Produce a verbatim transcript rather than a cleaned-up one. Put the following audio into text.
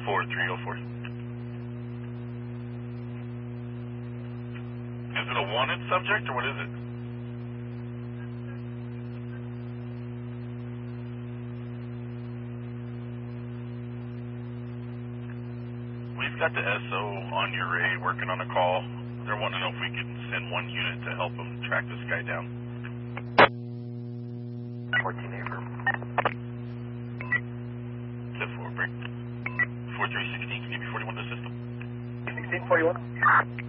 four three oh four. Is it a wanted subject, or what is it? We've got the S O on your array working on a call. They're wanting to know if we could send one unit to help them track this guy down. fourteen April. Set four, break. four three sixteen, can you give me forty-one to system? sixteen forty-one.